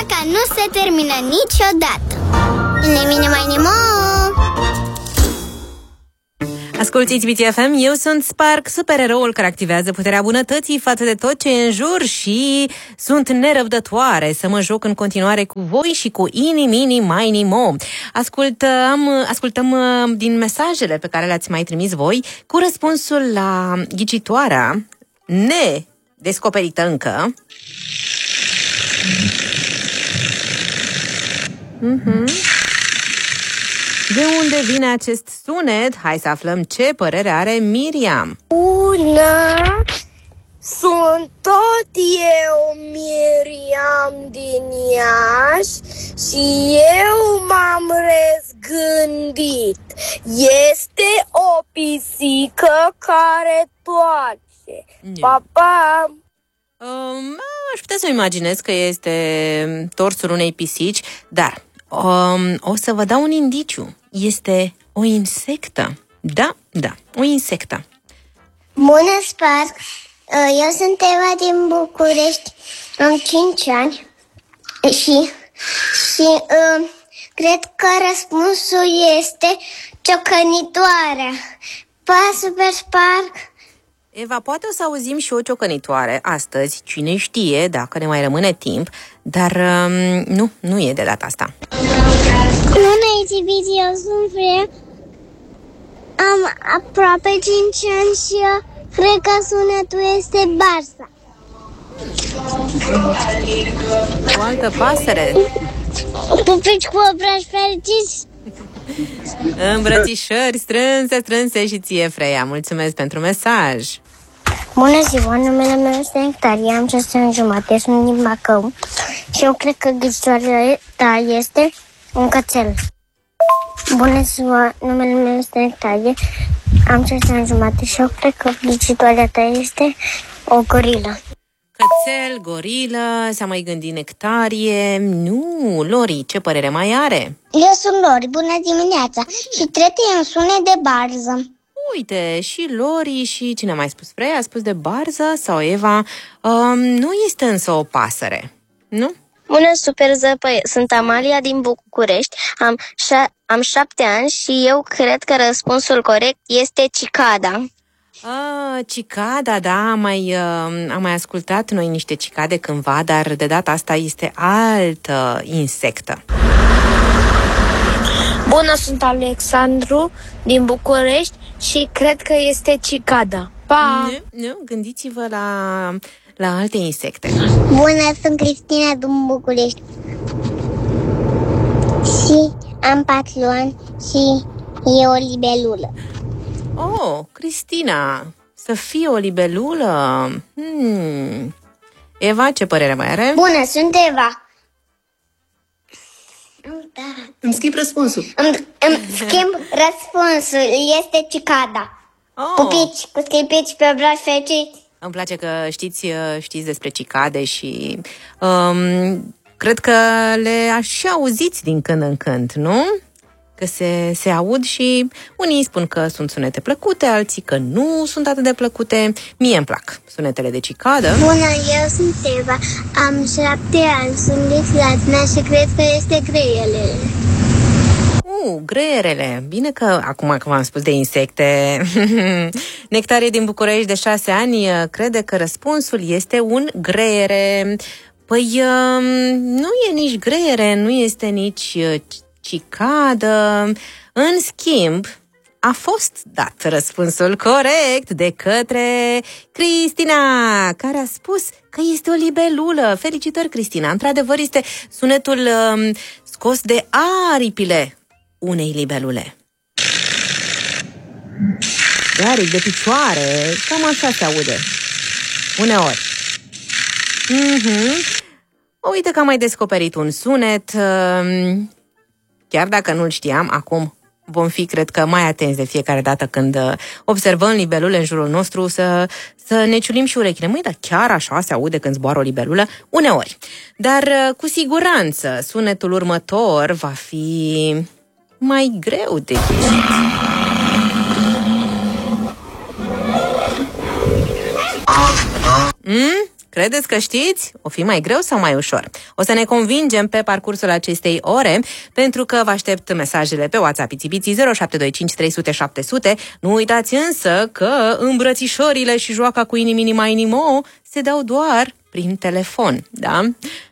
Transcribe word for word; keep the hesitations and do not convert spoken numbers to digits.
Muzica nu se termină niciodată. Nemine mai nemo. Ascultiți B T F M, eu sunt Spark, supereroul care activează puterea bunătății față de tot ce e în jur și sunt nerăbdătoare să mă joc în continuare cu voi și cu Ini, Mini, Mini, Mo. Ascultăm, ascultăm din mesajele pe care le-ați mai trimis voi cu răspunsul la ghicitoarea nedescoperită încă. Mhm. De unde vine acest sunet? Hai să aflăm ce părere are Miriam. Bună! Sunt tot eu, Miriam din Iași, și eu m-am răzgândit. Este o pisică care toace. Pa, pa! Um, aș putea să-mi imaginez că este torsul unei pisici, dar um, o să vă dau un indiciu. Este o insectă. Da, da, o insectă. Bună, Spark! Eu sunt Eva din București, am cinci ani și, și uh, cred că răspunsul este ciocănitoarea. Pa, Super Spark! Eva, poate o să auzim și o ciocănitoare astăzi, cine știe, dacă ne mai rămâne timp, dar um, nu, nu e de data asta. Bună, Itibiți, eu sunt Freya, am aproape cinci ani și eu cred că sunetul este barsa. O altă pasăre. Pupici cu obrași fericiți. Îmbrățișări strânse, strânse și ție, Freya. Mulțumesc pentru mesaj. Bună ziua, numele meu este Nectarie, am șase ani jumate, sunt din Bacău și eu cred că ghicitoarea ta este un cățel. Bună ziua, numele meu este Nectarie, am șase ani jumate și eu cred că ghicitoarea ta este o gorilă. Cățel, gorilă, s-a mai gândit Nectarie. Nu, Lori, ce părere mai are? Eu sunt Lori, bună dimineața și cred că e un sunet de barză. Uite, și Lori și cine a mai spus? Freya a spus de barză sau Eva? Um, nu este însă o pasăre, nu? Bună, Super Zăpă! Sunt Amalia din București, am, șa- am șapte ani și eu cred că răspunsul corect este cicada. Ah, cicada, da, am mai, uh, am mai ascultat noi niște cicade cândva, dar de data asta este altă insectă. Bună, sunt Alexandru din București și cred că este cicada. Pa! Nu, nu, gândiți-vă la, la alte insecte. Bună, sunt Cristina din București și am patru ani și e o libelulă. Oh, Cristina, să fie o libelulă. Hmm. Eva, ce părere mai are? Bună, sunt Eva. Îmi schimb răspunsul. Îmi, îmi schimb răspunsul. Este cicada. Oh. Pupici cu schipici pe obrași fericiți. Îmi place că știți, știți despre cicade și um, cred că le și auziți din când în când, nu? Că se, se aud și unii spun că sunt sunete plăcute, alții că nu sunt atât de plăcute. Mie îmi plac sunetele de cicadă. Bună, eu sunt Eva, am șapte ani, sunt disgrația și cred că este greierele. Uh, greierele. Bine că acum că v-am spus de insecte. Nectarie din București de șase ani crede că răspunsul este un greiere. Păi nu e nici greiere, nu este nici cicadă. În schimb, a fost dat răspunsul corect de către Cristina, care a spus că este o libelulă. Felicitări, Cristina! Într-adevăr, este sunetul um, scos de aripile unei libelule. De aripi, de picioare, cam așa se aude. Uneori. Mm-hmm. Uite că am mai descoperit un sunet. Um, chiar dacă nu-l știam, acum vom fi, cred că, mai atenți de fiecare dată când observăm libelule în jurul nostru, să, să ne ciulim și urechile. Măi, dar chiar așa se aude când zboară o libelulă? Uneori. Dar, cu siguranță, sunetul următor va fi mai greu de ghicit. Mm? Credeți că știți? O fi mai greu sau mai ușor? O să ne convingem pe parcursul acestei ore, pentru că vă aștept mesajele pe WhatsApp Itibiții zero șapte doi cinci trei sute șapte sute. Nu uitați însă că îmbrățișorile și joaca cu inimini mai inimo se dau doar prin telefon, da?